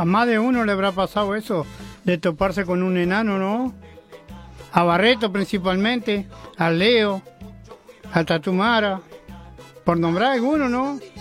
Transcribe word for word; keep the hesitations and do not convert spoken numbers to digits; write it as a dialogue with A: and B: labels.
A: A más de uno le habrá pasado eso, de toparse con un enano, ¿no? A Barreto principalmente, a Leo, a Tatumara, por nombrar alguno, ¿no?